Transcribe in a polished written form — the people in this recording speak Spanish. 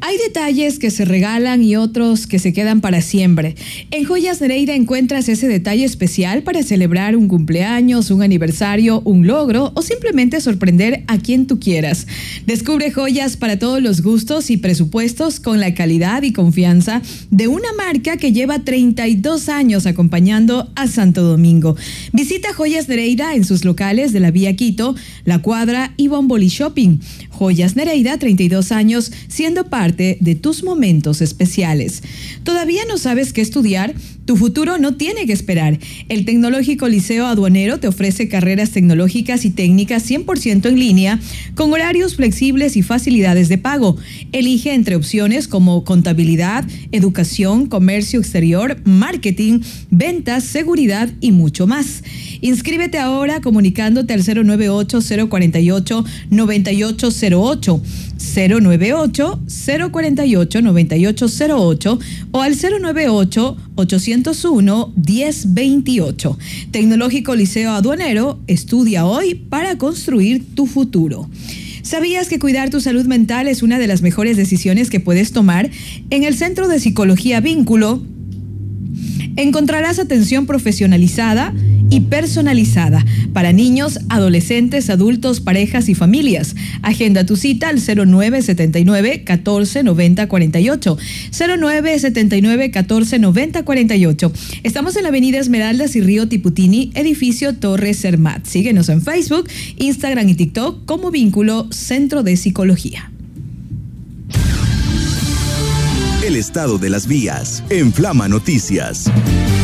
Hay detalles que se regalan y otros que se quedan para siempre. En Joyas Nereida encuentras ese detalle especial para celebrar un cumpleaños, un aniversario, un logro o simplemente sorprender a quien tú quieras. Descubre joyas para todos los gustos y presupuestos con la calidad y confianza de una marca que lleva 32 años acompañando a Santo Domingo. Visita Joyas Nereida en sus locales de la Vía Quito, La Cuadra y Bomboli Shopping. Joyas Nereida, 32 años siendo parte de tus momentos especiales. ¿Todavía no sabes qué estudiar? Tu futuro no tiene que esperar. El Tecnológico Liceo Aduanero te ofrece carreras tecnológicas y técnicas 100% en línea, con horarios flexibles y facilidades de pago. Elige entre opciones como contabilidad, educación, comercio exterior, marketing, ventas, seguridad y mucho más. Inscríbete ahora comunicándote al 098-048-9808, 098-048-9808 o al 098-801-1028. Tecnológico Liceo Aduanero, estudia hoy para construir tu futuro. ¿Sabías que cuidar tu salud mental es una de las mejores decisiones que puedes tomar? En el Centro de Psicología Vínculo encontrarás atención profesionalizada y personalizada para niños, adolescentes, adultos, parejas y familias. Agenda tu cita al 0979-149048. 0979-149048. Estamos en la avenida Esmeraldas y Río Tiputini, edificio Torre Cermat. Síguenos en Facebook, Instagram y TikTok como Vínculo Centro de Psicología. El estado de las vías en Flama Noticias.